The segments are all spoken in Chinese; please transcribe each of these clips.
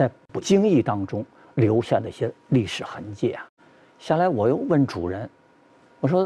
在不经意当中留下的一些历史痕迹啊。下来我又问主人，我说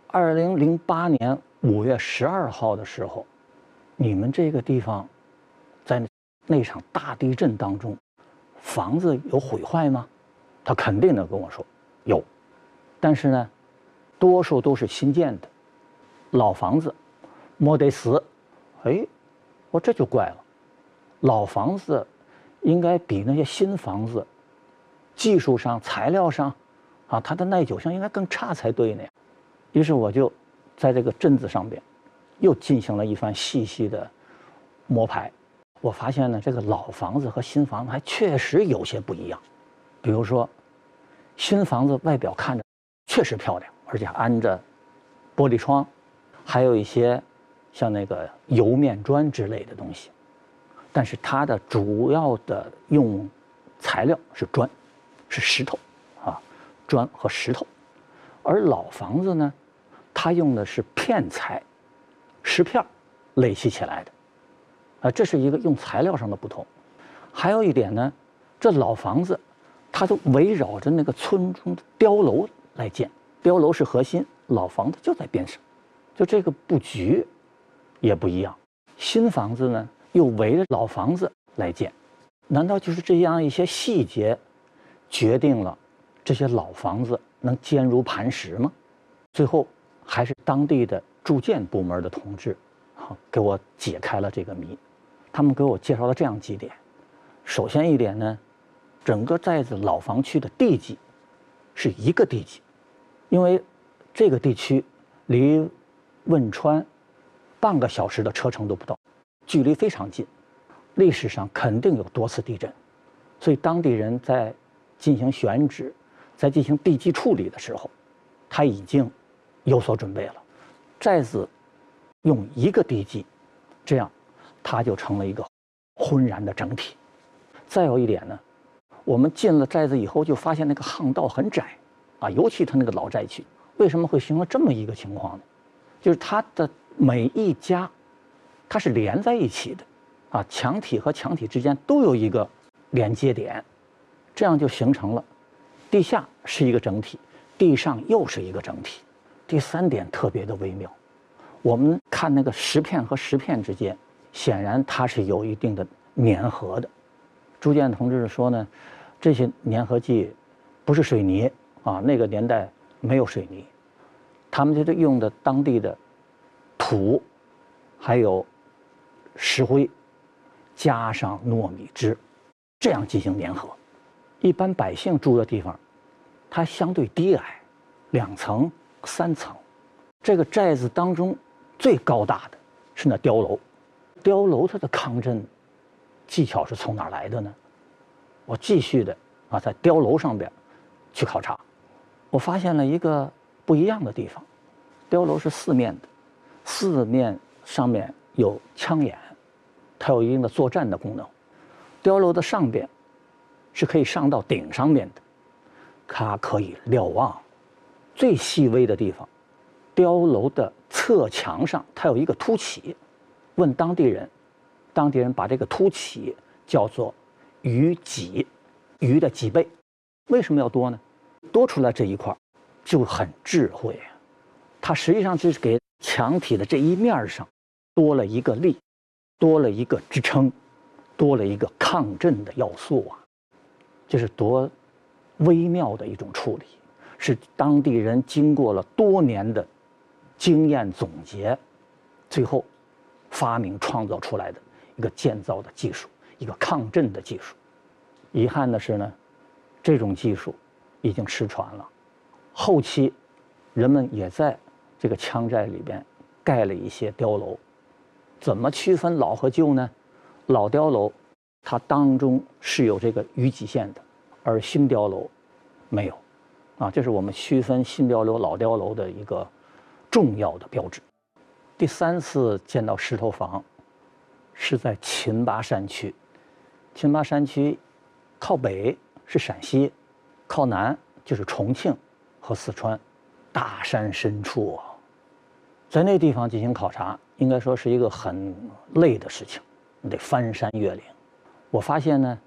2008年5月12号的时候，你们这个地方在那场大地震当中，房子有毁坏吗？他肯定的跟我说有，但是呢，多数都是新建的老房子，没得死。哎，我这就怪了，老房子应该比那些新房子技术上、材料上啊，它的耐久性应该更差才对呢。于是我就在这个镇子上边又进行了一番细细的摸排。我发现呢，这个老房子和新房子还确实有些不一样。比如说，新房子外表看着确实漂亮，而且安着玻璃窗，还有一些像那个油面砖之类的东西。但是它的主要的用材料是砖，是石头啊，砖和石头。而老房子呢，它用的是片材，石片垒砌起来的。这是一个用材料上的不同。还有一点呢，这老房子它都围绕着那个村中的碉楼来建，碉楼是核心，老房子就在边上，就这个布局也不一样。新房子呢又围着老房子来建，难道就是这样一些细节决定了这些老房子能坚如磐石吗？最后还是当地的住建部门的同志给我解开了这个谜。他们给我介绍了这样几点。首先一点呢，整个寨子老房区的地基是一个地基，因为这个地区离汶川半个小时的车程都不到，距离非常近，历史上肯定有多次地震，所以当地人在进行选址、在进行地基处理的时候，他已经有所准备了。寨子用一个地基，这样它就成了一个浑然的整体。再有一点呢，我们进了寨子以后，就发现那个巷道很窄啊，尤其它那个老寨区，为什么会形成这么一个情况呢？就是它的每一家，它是连在一起的啊，墙体和墙体之间都有一个连接点，这样就形成了地下是一个整体，地上又是一个整体。第三点特别的微妙，我们看那个石片和石片之间，显然它是有一定的粘合的。朱建同志说呢，这些粘合剂不是水泥啊，那个年代没有水泥，他们就是用的当地的土，还有石灰，加上糯米汁，这样进行粘合。一般百姓住的地方，它相对低矮，2层、3层。这个寨子当中最高大的是那碉楼，碉楼它的抗震技巧是从哪儿来的呢？我继续的在碉楼上边去考察，我发现了一个不一样的地方。碉楼是4面的，4面上面有枪眼，它有一定的作战的功能。碉楼的上边是可以上到顶上面的，它可以瞭望。最细微的地方，碉楼的侧墙上它有一个凸起。问当地人，当地人把这个凸起叫做鱼脊，鱼的几倍。为什么要多呢？多出来这一块就很智慧啊，它实际上就是给墙体的这一面上多了一个力，多了一个支撑，多了一个抗震的要素啊。这是多微妙的一种处理，是当地人经过了多年的经验总结，最后发明创造出来的一个建造的技术，一个抗震的技术。遗憾的是呢，这种技术已经失传了。后期人们也在这个羌寨里边盖了一些碉楼。怎么区分老和旧呢？老碉楼它当中是有这个鱼脊线的，而新碉楼没有啊，这是我们区分新碉楼、老碉楼的一个重要的标志。第3次见到石头房是在秦巴山区。秦巴山区靠北是陕西，靠南就是重庆和四川，大山深处啊，在那地方进行考察，应该说是一个很累的事情，你得翻山越岭。我发现呢，